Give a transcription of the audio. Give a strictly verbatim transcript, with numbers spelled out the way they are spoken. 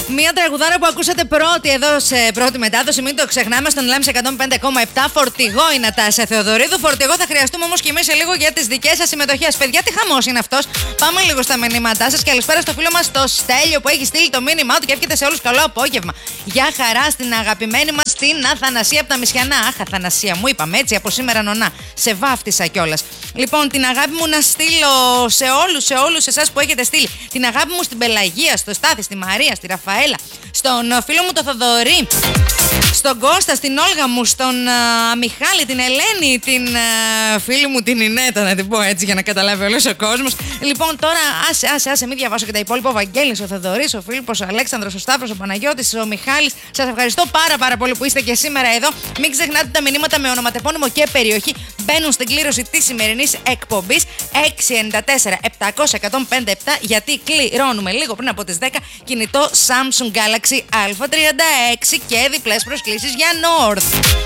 Μία τραγουδάρα που ακούσατε πρώτη εδώ σε πρώτη μετάδοση, μην το ξεχνάμε, στον Λάμψη εκατόν πέντε κόμμα επτά. Φορτηγό η Νατάσια Θεοδωρίδου. Φορτηγό θα χρειαστούμε όμως και εμείς σε λίγο για τις δικές σας συμμετοχές. Παιδιά, τι χαμός είναι αυτός. Πάμε λίγο στα μηνύματά σας. Καλησπέρα στο φίλο μας το Στέλιο που έχει στείλει το μήνυμά του και εύχεται σε όλους καλό απόγευμα. Γεια χαρά στην αγαπημένη μας την Αθανασία από τα Μισιανά. Αχ, Αθανασία, μου είπαμε έτσι από σήμερα νονά. Σε βάφτισα κιόλας. Λοιπόν, την αγάπη μου να στείλω σε όλους, σε όλους εσάς που έχετε στείλει. Την αγάπη μου στην Πελαγία, στο Στάθη, στη Μαρία, στη Ραφαέλα, στον φίλο μου το Θοδωρή, στον Κώστα, στην Όλγα μου, στον uh, Μιχάλη, την Ελένη, την uh, φίλη μου την Ινέτα, να την πω έτσι για να καταλάβει όλος ο κόσμος. Λοιπόν, τώρα άσε, άσε, άσε, μην διαβάσω και τα υπόλοιπα. Ο Βαγγέλης, ο Θοδωρής, ο Φίλιππος, ο Αλέξανδρος, ο Σταύρος, ο Παναγιώτης, ο Μιχάλης. Σας ευχαριστώ πάρα πάρα πολύ που είστε και σήμερα εδώ. Μην ξεχνάτε τα μηνύματα με ονοματεπώνυμο και περιοχή μπαίνουν στην κλήρωση της σημερινής εκπομπής έξι εννιά τέσσερα επτακόσια εκατόν πέντε επτά, γιατί κληρώνουμε λίγο πριν από τις δέκα κινητό Samsung Galaxy Α τριάντα έξι και διπλές προσκλήσεις για North.